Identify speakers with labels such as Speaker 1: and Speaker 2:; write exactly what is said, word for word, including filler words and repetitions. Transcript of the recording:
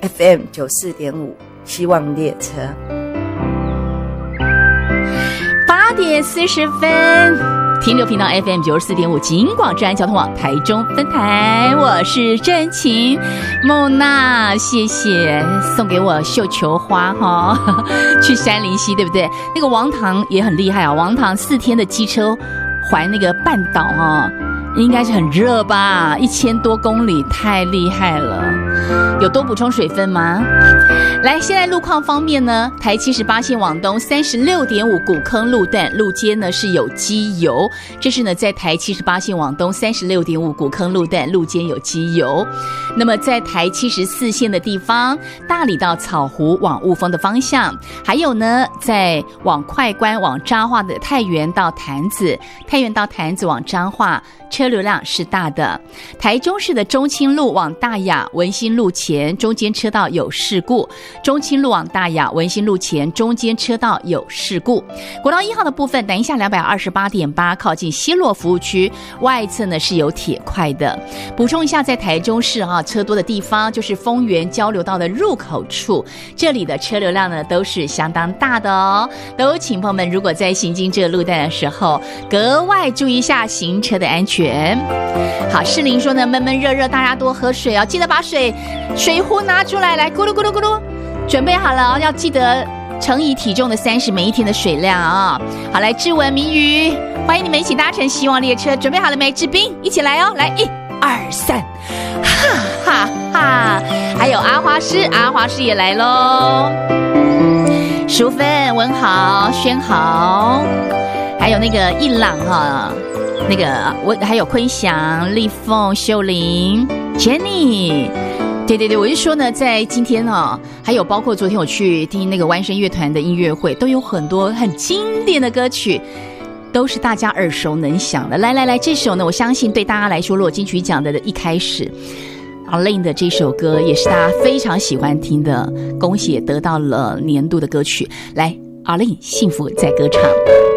Speaker 1: F M 九四点五，希望列车。
Speaker 2: 八点四十分。停留频道 F M 九十四点五，警广治安交通网台中分台，我是真情梦娜，谢谢送给我绣球花哈、哦，去山林溪对不对？那个王唐也很厉害啊，王唐四天的机车环那个半岛啊、哦，应该是很热吧？一千多公里，太厉害了。有多补充水分吗？来，现在路况方面呢，台七十八线往东三十六点五古坑路段路肩呢是有机油，这是呢在台七十八线往东三十六点五古坑路段路肩有机油。那么在台七十四线的地方，大理到草湖往雾峰的方向，还有呢在往快关往彰化的太原到潭子，太原到潭子往彰化车流量是大的。台中市的中清路往大雅文心路前中间车道有事故，中清路往大雅文心路前中间车道有事故。国道一号的部分，等一下两百二十八点八靠近西螺服务区外侧呢是有铁块的。补充一下，在台中市啊车多的地方就是丰原交流道的入口处，这里的车流量呢都是相当大的哦。都请朋友们如果在行经这个路段的时候，格外注意一下行车的安全。好，士林说呢闷闷热热，大家多喝水哦，记得把水水壶拿出来，来咕噜咕噜咕噜，准备好了哦，要记得乘以体重的三十，每一天的水量啊、哦。好，来志文谜语，欢迎你们一起搭乘希望列车，准备好了没？志斌，一起来哦，来一二三，哈哈哈！还有阿华师，阿华师也来喽。淑芬、文豪、轩豪，还有那个一朗哈、啊。那个我还有坤祥、丽凤、秀玲、Jenny， 对对对，我就说呢，在今天哦，还有包括昨天我去听那个弯声乐团的音乐会，都有很多很经典的歌曲，都是大家耳熟能详的。来来来，这首呢，我相信对大家来说，如果金曲奖的一开始，Arlene 的这首歌也是大家非常喜欢听的，恭喜也得到了年度的歌曲。来 ，Arlene 幸福在歌唱。